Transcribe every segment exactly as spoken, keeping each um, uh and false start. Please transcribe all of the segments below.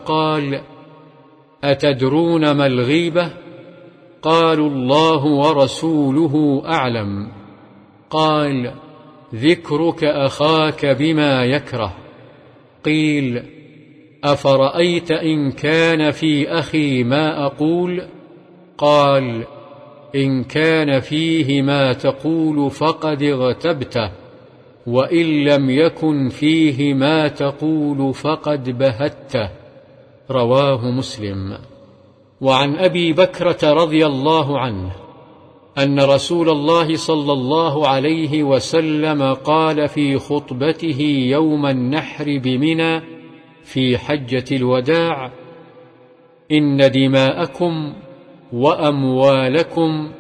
فقال: أتدرون ما الغيبة؟ قالوا: الله ورسوله أعلم. قال: ذكرك أخاك بما يكره. قيل: أفرأيت إن كان في أخي ما أقول؟ قال: إن كان فيه ما تقول فقد اغتبته، وإن لم يكن فيه ما تقول فقد بهته. رواه مسلم. وعن أبي بكرة رضي الله عنه أن رسول الله صلى الله عليه وسلم قال في خطبته يوم النحر بمنى في حجة الوداع: إن دماءكم وأموالكم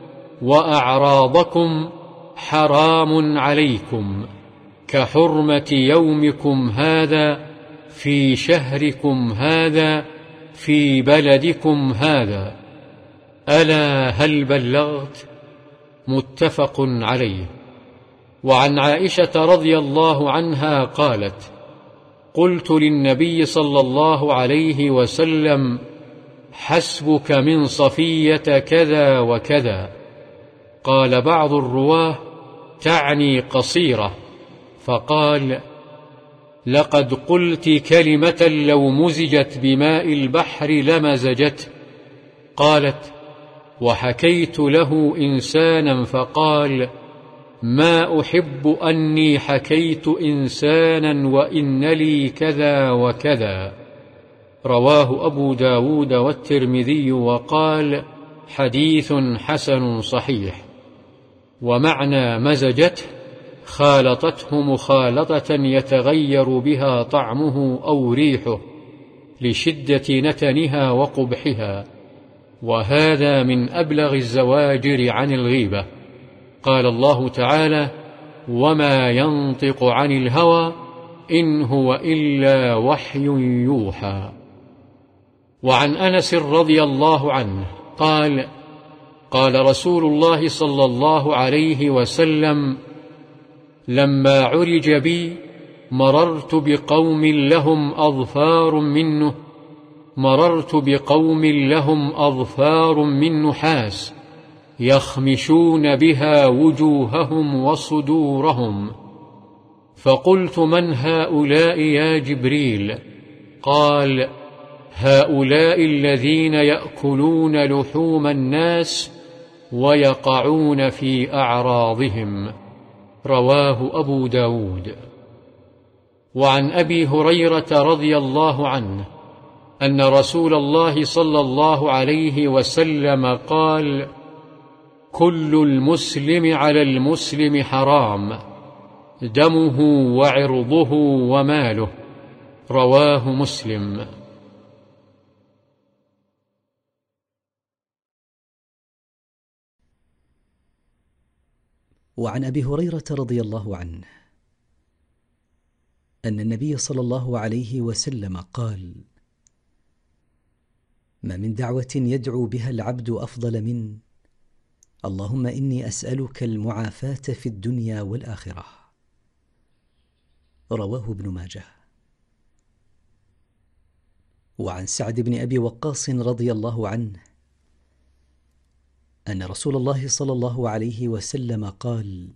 وأعراضكم حرام عليكم كحرمة يومكم هذا في شهركم هذا في بلدكم هذا. ألا هل بلغت؟ متفق عليه. وعن عائشة رضي الله عنها قالت: قلت للنبي صلى الله عليه وسلم: حسبك من صفية كذا وكذا. قال بعض الرواه: تعني قصيرة. فقال: لقد قلت كلمة لو مزجت بماء البحر لمزجته. قالت: وحكيت له إنسانا فقال: ما أحب أني حكيت إنسانا وإن لي كذا وكذا. رواه أبو داود والترمذي وقال: حديث حسن صحيح. ومعنى مزجته خالطته مخالطة يتغير بها طعمه أو ريحه لشدة نتنها وقبحها، وهذا من أبلغ الزواجر عن الغيبة. قال الله تعالى: وما ينطق عن الهوى إن هو إلا وحي يوحى. وعن أنس رضي الله عنه قال: قال رسول الله صلى الله عليه وسلم: لما عرج بي مررت بقوم لهم أظفار منه مررت بقوم لهم أظفار من نحاس يخمشون بها وجوههم وصدورهم، فقلت: من هؤلاء يا جبريل؟ قال: هؤلاء الذين يأكلون لحوم الناس ويقعون في أعراضهم. رواه أبو داود. وعن أبي هريرة رضي الله عنه أن رسول الله صلى الله عليه وسلم قال: كل المسلم على المسلم حرام، دمه وعرضه وماله. رواه مسلم. وعن أبي هريرة رضي الله عنه أن النبي صلى الله عليه وسلم قال: ما من دعوة يدعو بها العبد أفضل من اللهم إني أسألك المعافاة في الدنيا والآخرة. رواه ابن ماجه. وعن سعد بن أبي وقاص رضي الله عنه أن رسول الله صلى الله عليه وسلم قال: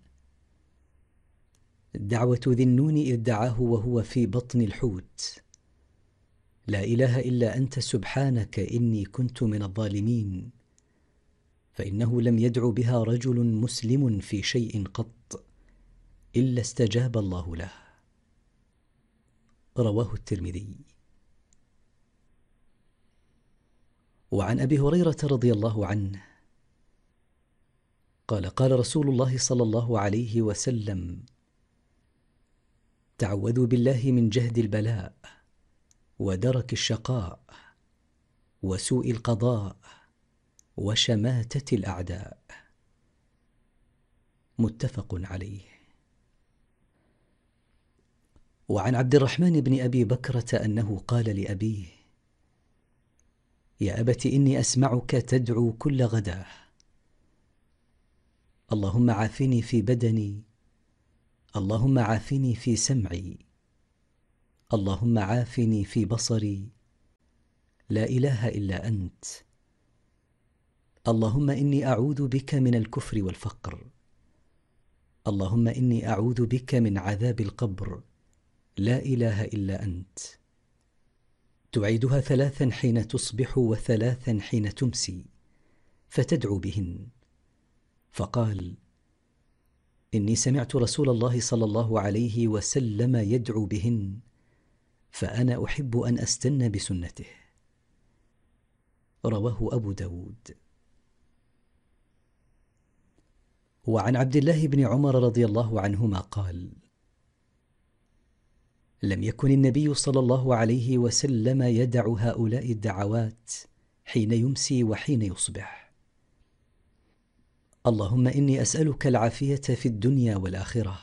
دعوة ذي النون إذ دعاه وهو في بطن الحوت: لا إله إلا أنت سبحانك إني كنت من الظالمين، فإنه لم يدع بها رجل مسلم في شيء قط إلا استجاب الله له. رواه الترمذي. وعن أبي هريرة رضي الله عنه قال: قال رسول الله صلى الله عليه وسلم: تعوذوا بالله من جهد البلاء ودرك الشقاء وسوء القضاء وشماتة الأعداء. متفق عليه. وعن عبد الرحمن بن أبي بكرة أنه قال لأبيه: يا أبت إني أسمعك تدعو كل غداة: اللهم عافني في بدني، اللهم عافني في سمعي، اللهم عافني في بصري، لا إله إلا أنت. اللهم إني أعوذ بك من الكفر والفقر. اللهم إني أعوذ بك من عذاب القبر. لا إله إلا أنت. تعيدها ثلاثا حين تصبح وثلاثا حين تمسي، فتدعو بهن. فقال: إني سمعت رسول الله صلى الله عليه وسلم يدعو بهن، فأنا أحب أن أستن بسنته. رواه أبو داود. وعن عبد الله بن عمر رضي الله عنهما قال: لم يكن النبي صلى الله عليه وسلم يدع هؤلاء الدعوات حين يمسي وحين يصبح: اللهم إني أسألك العافية في الدنيا والآخرة.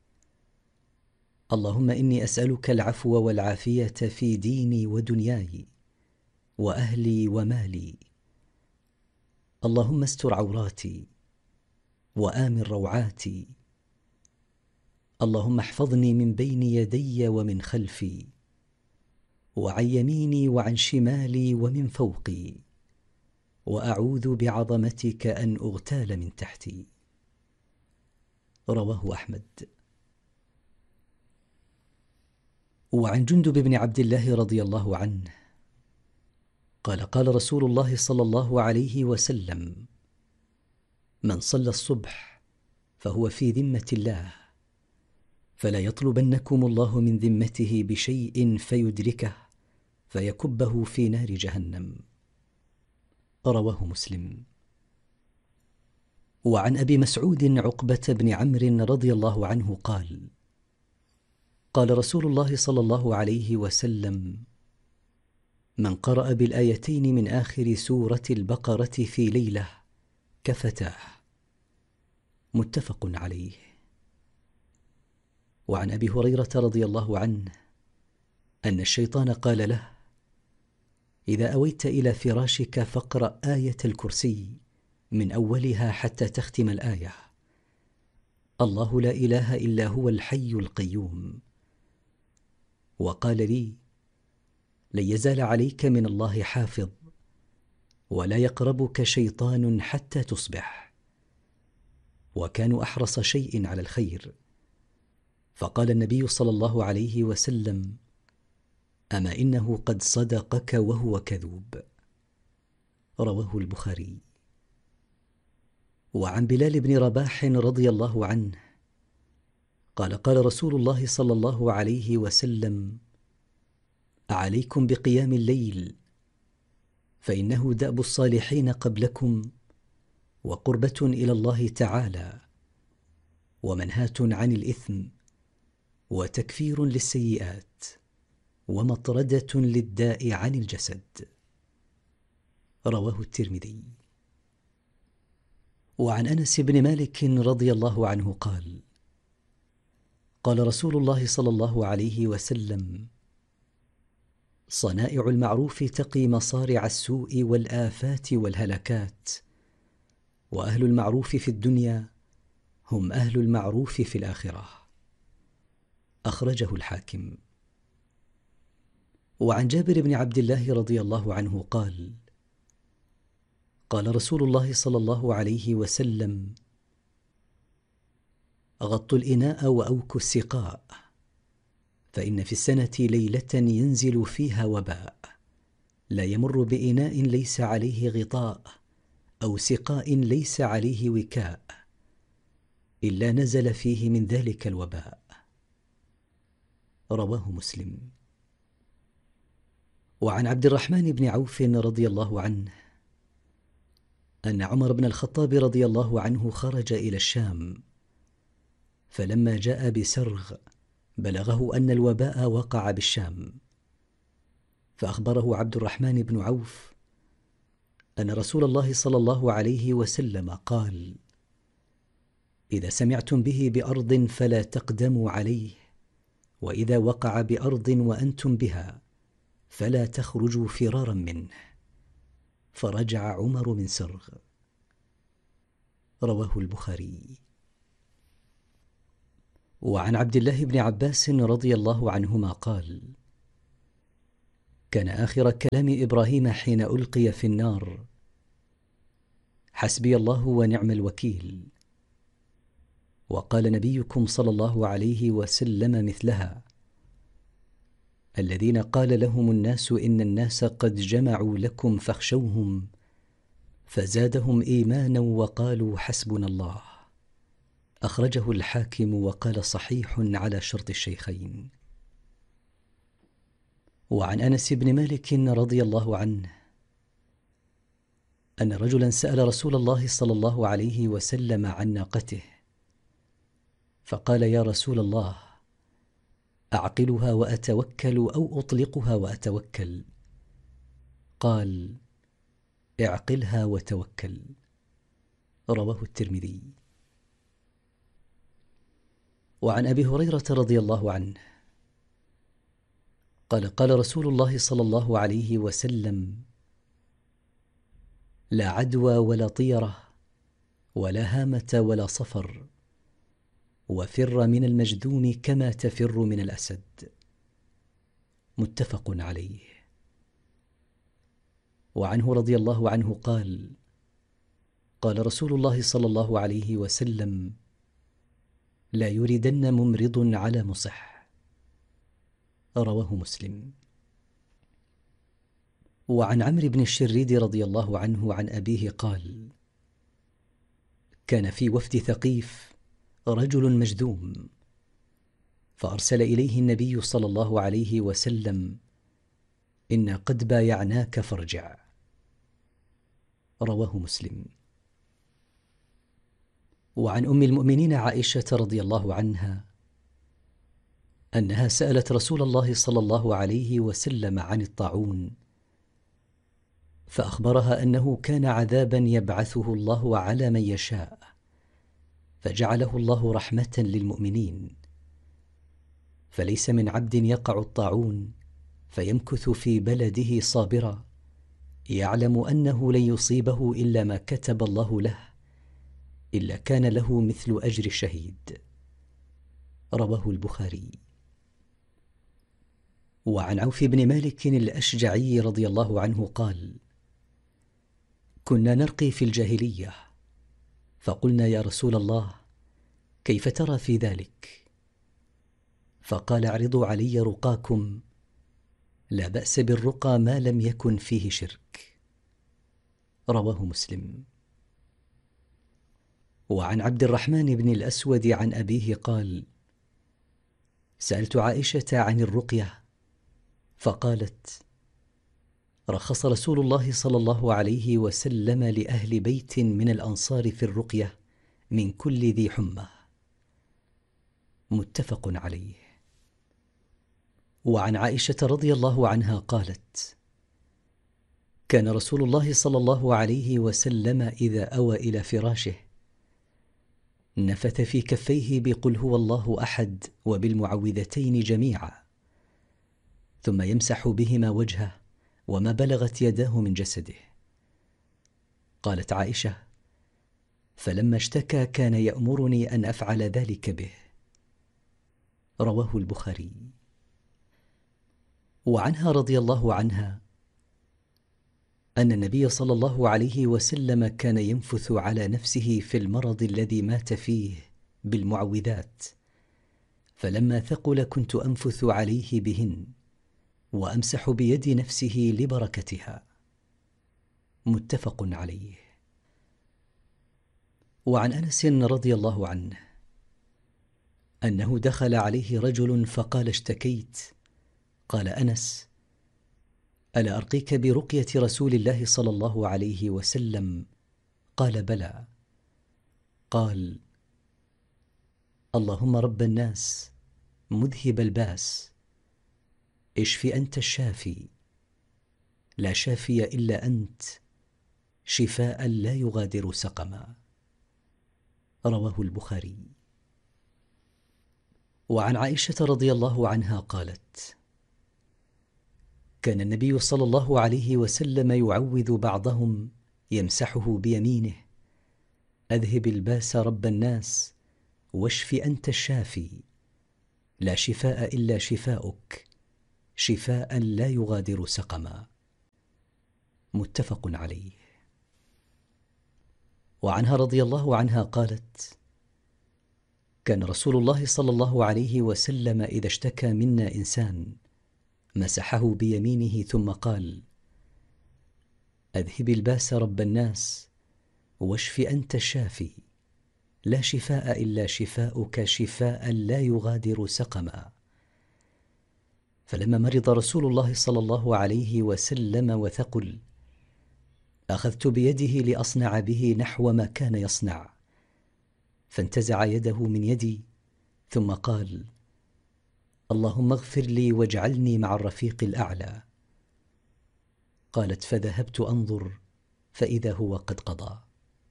اللهم إني أسألك العفو والعافية في ديني ودنياي وأهلي ومالي. اللهم استر عوراتي وآمن روعاتي. اللهم احفظني من بين يدي ومن خلفي، وعن يميني وعن شمالي ومن فوقي، وأعوذ بعظمتك أن أغتال من تحتي. رواه أحمد. وعن جندب بن عبد الله رضي الله عنه قال: قال رسول الله صلى الله عليه وسلم: من صلى الصبح فهو في ذمة الله، فلا يطلبنكم الله من ذمته بشيء فيدركه فيكبه في نار جهنم. رواه مسلم. وعن أبي مسعود عقبة بن عمرو رضي الله عنه قال: قال رسول الله صلى الله عليه وسلم: من قرأ بالآيتين من آخر سورة البقرة في ليلة كفتاه. متفق عليه. وعن أبي هريرة رضي الله عنه أن الشيطان قال له: إذا أويت إلى فراشك فاقرأ آية الكرسي من أولها حتى تختم الآية: الله لا إله إلا هو الحي القيوم. وقال لي: لن يزال عليك من الله حافظ، ولا يقربك شيطان حتى تصبح. وكانوا أحرص شيء على الخير. فقال النبي صلى الله عليه وسلم: أما إنه قد صدقك وهو كذوب. رواه البخاري. وعن بلال بن رباح رضي الله عنه قال: قال رسول الله صلى الله عليه وسلم: عليكم بقيام الليل، فإنه دأب الصالحين قبلكم، وقربة إلى الله تعالى، ومنهاة عن الإثم، وتكفير للسيئات، ومطردة للداء عن الجسد. رواه الترمذي. وعن أنس بن مالك رضي الله عنه قال: قال رسول الله صلى الله عليه وسلم: صنائع المعروف تقي مصارع السوء والآفات والهلكات، وأهل المعروف في الدنيا هم أهل المعروف في الآخرة. أخرجه الحاكم. وعن جابر بن عبد الله رضي الله عنه قال: قال رسول الله صلى الله عليه وسلم: غطوا الإناء وأوكوا السقاء، فإن في السنة ليلة ينزل فيها وباء، لا يمر بإناء ليس عليه غطاء أو سقاء ليس عليه وكاء إلا نزل فيه من ذلك الوباء. رواه مسلم. وعن عبد الرحمن بن عوف رضي الله عنه أن عمر بن الخطاب رضي الله عنه خرج إلى الشام، فلما جاء بسرغ بلغه أن الوباء وقع بالشام، فأخبره عبد الرحمن بن عوف أن رسول الله صلى الله عليه وسلم قال: إذا سمعتم به بأرض فلا تقدموا عليه، وإذا وقع بأرض وأنتم بها فلا تخرجوا فرارا منه. فرجع عمر من سرغ. رواه البخاري. وعن عبد الله بن عباس رضي الله عنهما قال: كان آخر كلام إبراهيم حين ألقي في النار: حسبي الله ونعم الوكيل. وقال نبيكم صلى الله عليه وسلم مثلها: الذين قال لهم الناس إن الناس قد جمعوا لكم فاخشوهم فزادهم إيمانا وقالوا حسبنا الله. أخرجه الحاكم وقال صحيح على شرط الشيخين. وعن أنس بن مالك رضي الله عنه أن رجلا سأل رسول الله صلى الله عليه وسلم عن ناقته، فقال: يا رسول الله، أعقلها وأتوكل أو أطلقها وأتوكل؟ قال: اعقلها وتوكل. رواه الترمذي. وعن أبي هريرة رضي الله عنه قال: قال رسول الله صلى الله عليه وسلم: لا عدوى ولا طيرة ولا هامة ولا صفر، وفر من المجذوم كما تفر من الأسد. متفق عليه. وعنه رضي الله عنه قال: قال رسول الله صلى الله عليه وسلم: لا يردن ممرض على مصح. رواه مسلم. وعن عمرو بن الشريد رضي الله عنه عن أبيه قال: كان في وفد ثقيف رجل مجذوم، فأرسل إليه النبي صلى الله عليه وسلم: إنا قد بايعناك فارجع. رواه مسلم. وعن أم المؤمنين عائشة رضي الله عنها أنها سألت رسول الله صلى الله عليه وسلم عن الطاعون، فأخبرها أنه كان عذابا يبعثه الله على من يشاء، فجعله الله رحمة للمؤمنين، فليس من عبد يقع الطاعون فيمكث في بلده صابرا يعلم أنه لن يصيبه إلا ما كتب الله له، إلا كان له مثل أجر الشهيد. رواه البخاري. وعن عوف بن مالك الأشجعي رضي الله عنه قال: كنا نرقي في الجاهلية، فقلنا: يا رسول الله، كيف ترى في ذلك؟ فقال: اعرضوا علي رقاكم، لا بأس بالرقى ما لم يكن فيه شرك. رواه مسلم. وعن عبد الرحمن بن الأسود عن أبيه قال: سألت عائشة عن الرقية، فقالت: رخص رسول الله صلى الله عليه وسلم لأهل بيت من الأنصار في الرقية من كل ذي حمى. متفق عليه. وعن عائشة رضي الله عنها قالت: كان رسول الله صلى الله عليه وسلم إذا أوى إلى فراشه نفث في كفيه بقل هو الله أحد وبالمعوذتين جميعا، ثم يمسح بهما وجهه وما بلغت يداه من جسده. قالت عائشة: فلما اشتكى كان يأمرني أن أفعل ذلك به. رواه البخاري. وعنها رضي الله عنها أن النبي صلى الله عليه وسلم كان ينفث على نفسه في المرض الذي مات فيه بالمعوذات، فلما ثقل كنت أنفث عليه بهن وأمسح بيد نفسه لبركتها. متفق عليه. وعن أنس رضي الله عنه أنه دخل عليه رجل فقال: اشتكيت. قال أنس: ألا أرقيك برقية رسول الله صلى الله عليه وسلم؟ قال: بلى. قال: اللهم رب الناس مذهب الباس اشف أنت الشافي، لا شافي إلا أنت، شفاء لا يغادر سقما. رواه البخاري. وعن عائشة رضي الله عنها قالت: كان النبي صلى الله عليه وسلم يعوذ بعضهم يمسحه بيمينه: أذهب الباس رب الناس واشف أنت الشافي، لا شفاء إلا شفاؤك، شفاء لا يغادر سقما. متفق عليه. وعنها رضي الله عنها قالت: كان رسول الله صلى الله عليه وسلم إذا اشتكى منا إنسان مسحه بيمينه ثم قال: أذهب الباس رب الناس واشف أنت الشافي، لا شفاء إلا شفاؤك شفاء لا يغادر سقما. فلما مرض رسول الله صلى الله عليه وسلم وثقل، أخذت بيده لأصنع به نحو ما كان يصنع، فانتزع يده من يدي ثم قال: اللهم اغفر لي واجعلني مع الرفيق الأعلى. قالت: فذهبت أنظر فإذا هو قد قضى.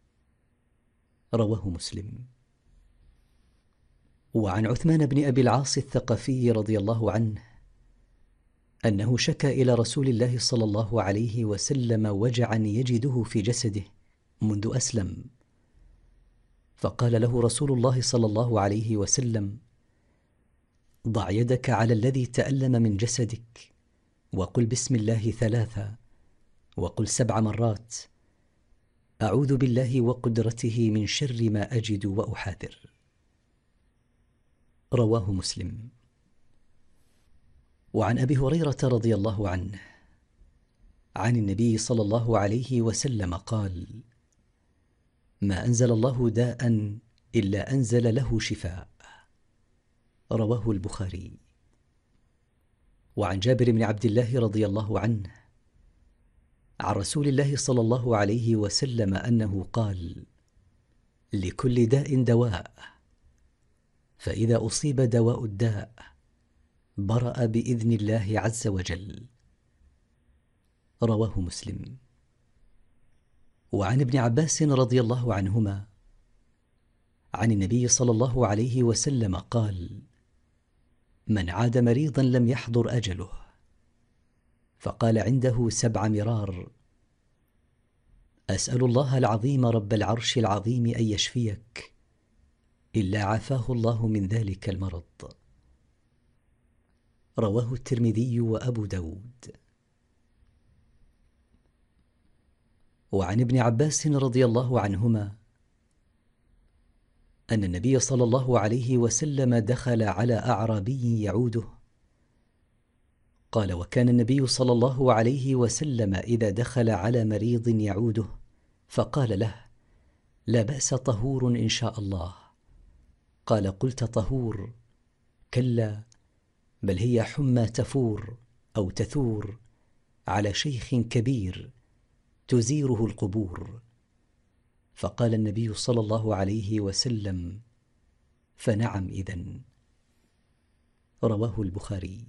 رواه مسلم. وعن عثمان بن أبي العاص الثقفي رضي الله عنه أنه شكى إلى رسول الله صلى الله عليه وسلم وجعا يجده في جسده منذ أسلم، فقال له رسول الله صلى الله عليه وسلم: ضع يدك على الذي تألم من جسدك وقل بسم الله ثلاثة، وقل سبع مرات: أعوذ بالله وقدرته من شر ما أجد وأحاذر. رواه مسلم. وعن أبي هريرة رضي الله عنه عن النبي صلى الله عليه وسلم قال: ما أنزل الله داء إلا أنزل له شفاء. رواه البخاري. وعن جابر بن عبد الله رضي الله عنه عن رسول الله صلى الله عليه وسلم أنه قال: لكل داء دواء، فإذا أصيب دواء الداء برأ بإذن الله عز وجل. رواه مسلم. وعن ابن عباس رضي الله عنهما عن النبي صلى الله عليه وسلم قال: من عاد مريضا لم يحضر أجله، فقال عنده سبع مرار: أسأل الله العظيم رب العرش العظيم أن يشفيك، إلا عافاه الله من ذلك المرض. رواه الترمذي وأبو داود. وعن ابن عباس رضي الله عنهما أن النبي صلى الله عليه وسلم دخل على أعرابي يعوده، قال: وكان النبي صلى الله عليه وسلم إذا دخل على مريض يعوده فقال له: لا بأس، طهور إن شاء الله. قال: قلت طهور؟ كلا، بل هي حمى تفور أو تثور على شيخ كبير تزيره القبور. فقال النبي صلى الله عليه وسلم: فنعم إذن. رواه البخاري.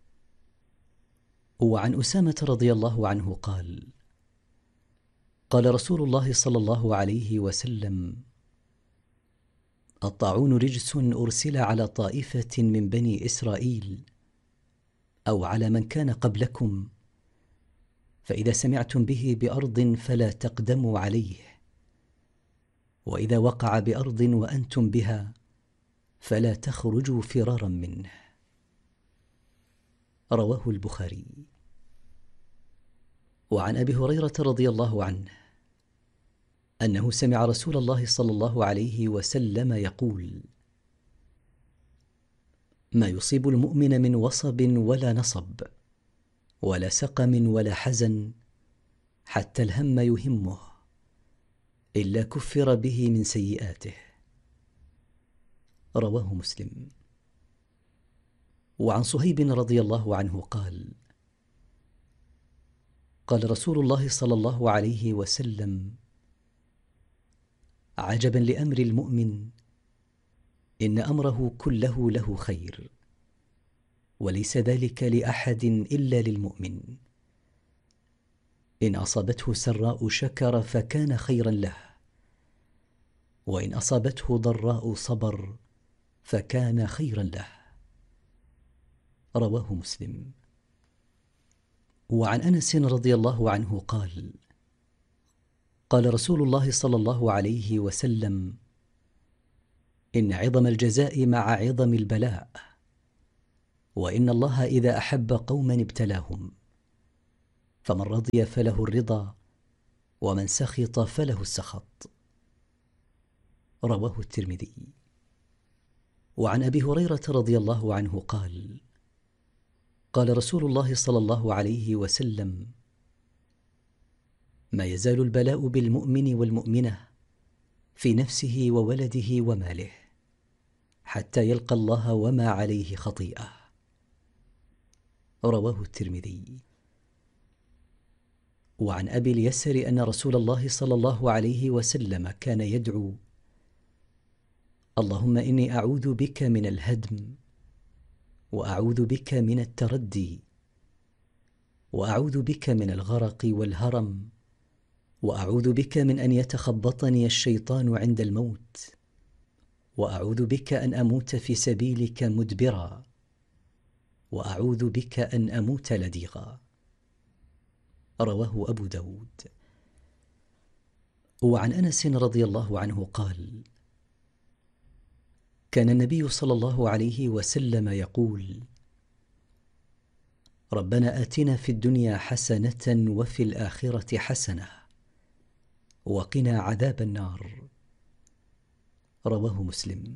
وعن أسامة رضي الله عنه قال: قال رسول الله صلى الله عليه وسلم: الطاعون رجس أرسل على طائفة من بني إسرائيل أو على من كان قبلكم، فإذا سمعتم به بأرض فلا تقدموا عليه، وإذا وقع بأرض وأنتم بها فلا تخرجوا فرارا منه. رواه البخاري. وعن أبي هريرة رضي الله عنه أنه سمع رسول الله صلى الله عليه وسلم يقول: ما يصيب المؤمن من وصب ولا نصب ولا سقم ولا حزن حتى الهم يهمه إلا كفر به من سيئاته. رواه مسلم. وعن صهيب رضي الله عنه قال: قال رسول الله صلى الله عليه وسلم: عجبا لأمر المؤمن، إن أمره كله له خير، وليس ذلك لأحد إلا للمؤمن. إن أصابته سراء شكر فكان خيرا له، وإن أصابته ضراء صبر فكان خيرا له. رواه مسلم. وعن أنس رضي الله عنه قال: قال رسول الله صلى الله عليه وسلم: إن عظم الجزاء مع عظم البلاء، وإن الله إذا أحب قوما ابتلاهم، فمن رضي فله الرضا، ومن سخط فله السخط. رواه الترمذي. وعن أبي هريرة رضي الله عنه قال: قال رسول الله صلى الله عليه وسلم: ما يزال البلاء بالمؤمن والمؤمنة في نفسه وولده وماله حتى يلقى الله وما عليه خطيئة. رواه الترمذي. وعن أبي اليسر أن رسول الله صلى الله عليه وسلم كان يدعو: اللهم إني أعوذ بك من الهدم، وأعوذ بك من التردي، وأعوذ بك من الغرق والهرم، وأعوذ بك من أن يتخبطني الشيطان عند الموت، وأعوذ بك أن أموت في سبيلك مدبرا، وأعوذ بك أن أموت لديغا. رواه أبو داود. وعن أنس رضي الله عنه قال: كان النبي صلى الله عليه وسلم يقول: ربنا آتنا في الدنيا حسنة وفي الآخرة حسنة وقنا عذاب النار. رواه مسلم.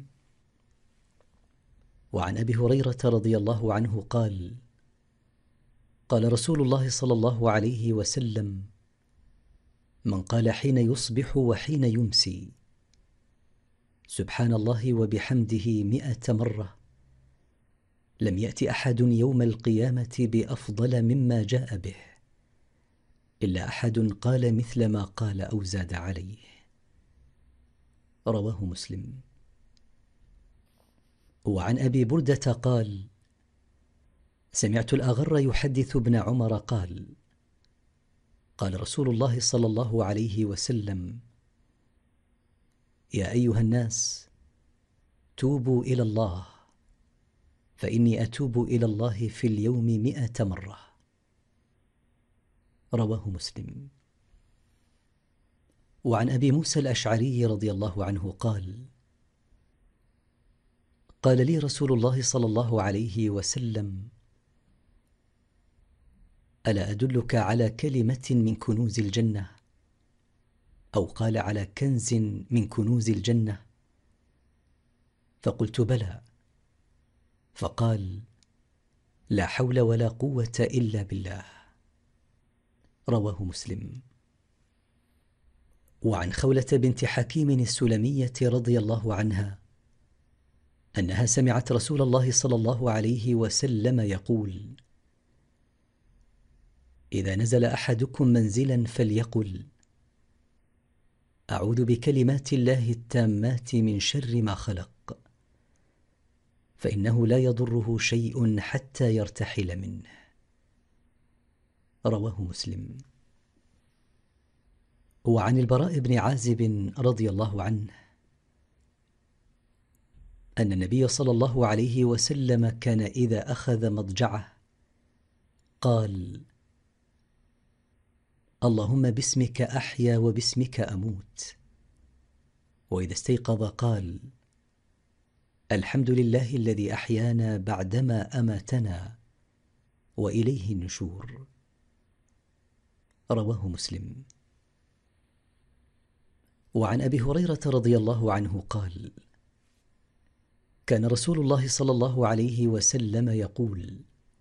وعن أبي هريرة رضي الله عنه قال: قال رسول الله صلى الله عليه وسلم: من قال حين يصبح وحين يمسي سبحان الله وبحمده مئة مرة لم يأت أحد يوم القيامة بأفضل مما جاء به إلا أحد قال مثل ما قال أو زاد عليه. رواه مسلم. وعن أبي بردة قال: سمعت الأغر يحدث ابن عمر قال: قال رسول الله صلى الله عليه وسلم: يا أيها الناس توبوا إلى الله، فإني أتوب إلى الله في اليوم مئة مرة. رواه مسلم. وعن أبي موسى الأشعري رضي الله عنه قال: قال لي رسول الله صلى الله عليه وسلم: ألا أدلك على كلمة من كنوز الجنة؟ أو قال على كنز من كنوز الجنة؟ فقلت بلى. فقال: لا حول ولا قوة إلا بالله. رواه مسلم. وعن خولة بنت حكيم السلمية رضي الله عنها أنها سمعت رسول الله صلى الله عليه وسلم يقول: إذا نزل أحدكم منزلا فليقل: أعوذ بكلمات الله التامات من شر ما خلق، فإنه لا يضره شيء حتى يرتحل منه. رواه مسلم. وعن البراء بن عازب رضي الله عنه أن النبي صلى الله عليه وسلم كان إذا أخذ مضجعه قال: اللهم باسمك أحيا وباسمك أموت. وإذا استيقظ قال: الحمد لله الذي أحيانا بعدما أماتنا وإليه النشور. رواه مسلم. وعن أبي هريرة رضي الله عنه قال: كان رسول الله صلى الله عليه وسلم يقول: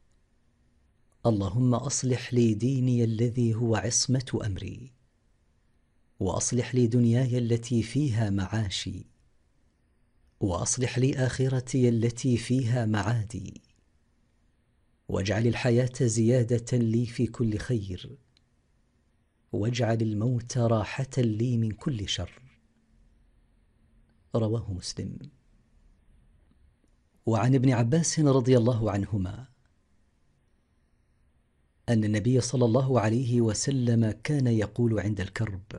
اللهم أصلح لي ديني الذي هو عصمة أمري، وأصلح لي دنياي التي فيها معاشي، وأصلح لي آخرتي التي فيها معادي، واجعل الحياة زيادة لي في كل خير، واجعل الموت راحة لي من كل شر. رواه مسلم. وعن ابن عباس رضي الله عنهما أن النبي صلى الله عليه وسلم كان يقول عند الكرب: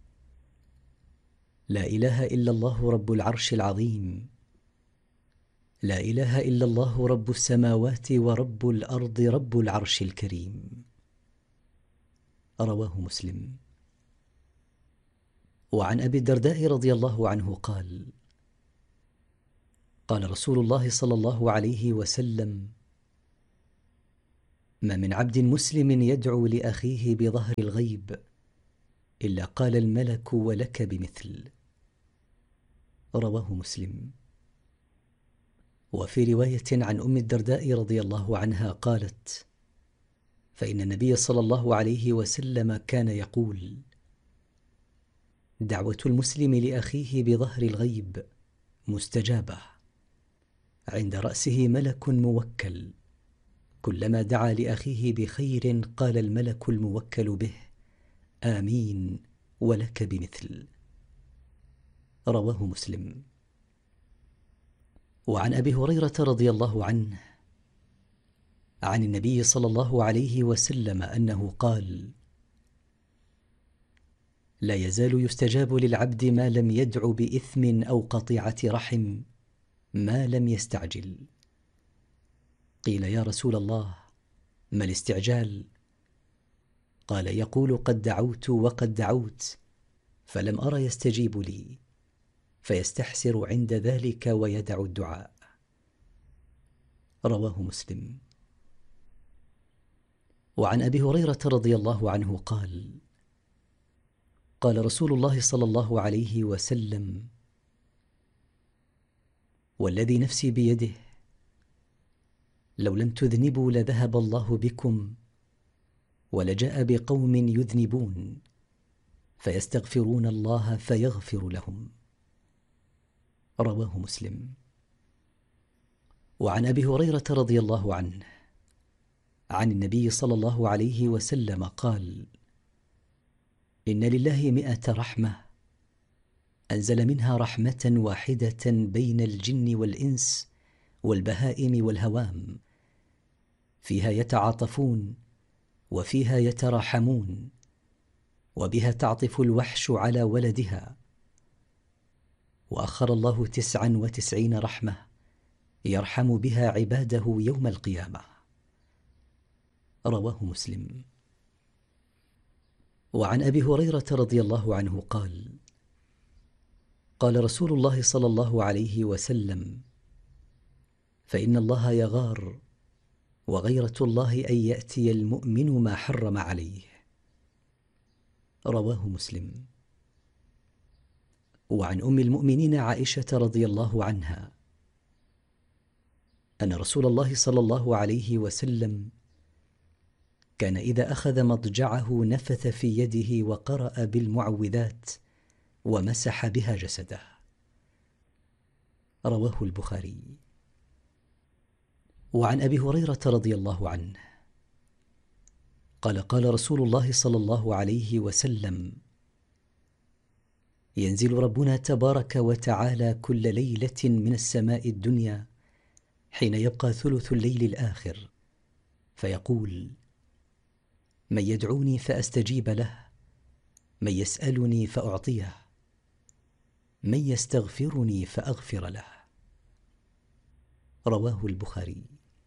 لا إله إلا الله رب العرش العظيم، لا إله إلا الله رب السماوات ورب الأرض رب العرش الكريم. رواه مسلم. وعن أبي الدرداء رضي الله عنه قال: قال رسول الله صلى الله عليه وسلم: ما من عبد مسلم يدعو لأخيه بظهر الغيب إلا قال الملك ولك بمثل. رواه مسلم. وفي رواية عن أم الدرداء رضي الله عنها قالت: فإن النبي صلى الله عليه وسلم كان يقول: دعوة المسلم لأخيه بظهر الغيب مستجابة، عند رأسه ملك موكل، كلما دعا لأخيه بخير قال الملك الموكل به: آمين ولك بمثل. رواه مسلم. وعن أبي هريرة رضي الله عنه عن النبي صلى الله عليه وسلم أنه قال: لا يزال يستجاب للعبد ما لم يدع بإثم أو قطيعة رحم ما لم يستعجل. قيل: يا رسول الله، ما الاستعجال؟ قال: يقول قد دعوت وقد دعوت فلم أر يستجيب لي، فيستحسر عند ذلك ويدع الدعاء. رواه مسلم. وعن أبي هريرة رضي الله عنه قال: قال رسول الله صلى الله عليه وسلم: والذي نفسي بيده، لو لم تذنبوا لذهب الله بكم ولجاء بقوم يذنبون فيستغفرون الله فيغفر لهم. رواه مسلم. وعن أبي هريرة رضي الله عنه عن النبي صلى الله عليه وسلم قال: إن لله مئة رحمة أنزل منها رحمة واحدة بين الجن والإنس والبهائم والهوام، فيها يتعاطفون وفيها يتراحمون، وبها تعطف الوحش على ولدها. وأخر الله تسعا وتسعين رحمة يرحم بها عباده يوم القيامة. رواه مسلم. وعن أبي هريرة رضي الله عنه قال: قال رسول الله صلى الله عليه وسلم: فإن الله يغار، وغيرة الله أن يأتي المؤمن ما حرم عليه. رواه مسلم. وعن أم المؤمنين عائشة رضي الله عنها أن رسول الله صلى الله عليه وسلم كان إذا أخذ مضجعه نفث في يده وقرأ بالمعوذات ومسح بها جسده. رواه البخاري. وعن أبي هريرة رضي الله عنه قال: قال رسول الله صلى الله عليه وسلم: ينزل ربنا تبارك وتعالى كل ليلة من السماء الدنيا حين يبقى ثلث الليل الآخر، فيقول: من يدعوني فأستجيب له، من يسألني فأعطيه، من يستغفرني فأغفر له. رواه البخاري.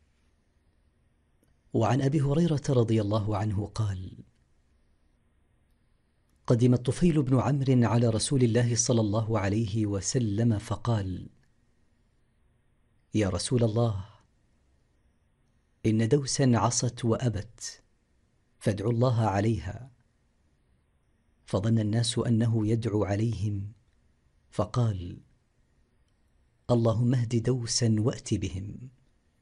وعن أبي هريرة رضي الله عنه قال: قدم الطفيل بن عمرو على رسول الله صلى الله عليه وسلم فقال: يا رسول الله، إن دوسا عصت وأبت، فادعوا الله عليها. فظن الناس أنه يدعو عليهم، فقال: اللهم اهد دوسا وأت بهم.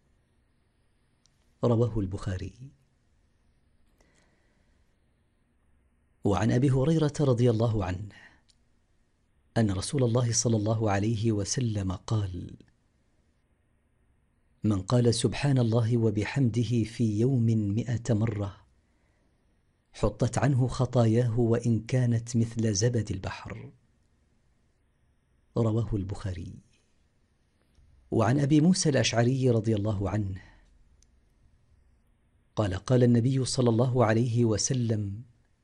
رواه البخاري. وعن أبي هريرة رضي الله عنه أن رسول الله صلى الله عليه وسلم قال: من قال سبحان الله وبحمده في يوم مئة مرة حطت عنه خطاياه وإن كانت مثل زبد البحر. رواه البخاري. وعن أبي موسى الأشعري رضي الله عنه قال: قال النبي صلى الله عليه وسلم: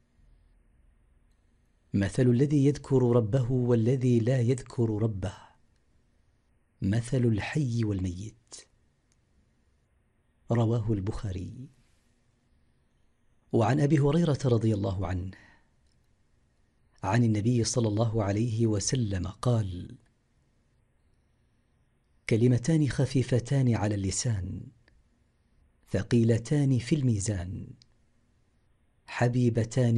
مثل الذي يذكر ربه والذي لا يذكر ربه مثل الحي والميت. رواه البخاري. وعن أبي هريرة رضي الله عنه عن النبي صلى الله عليه وسلم قال: كلمتان خفيفتان على اللسان ثقيلتان في الميزان، حبيبتان